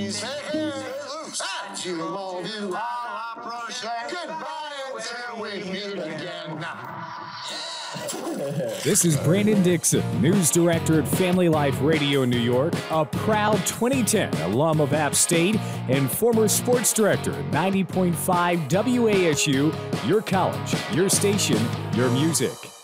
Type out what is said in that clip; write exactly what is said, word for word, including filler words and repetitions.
please. You won't do all goodbye until we meet again. This is Brandon Dixon, news director at Family Life Radio New York, a proud twenty ten alum of App State, and former sports director at ninety point five W A S U, your college, your station, your music.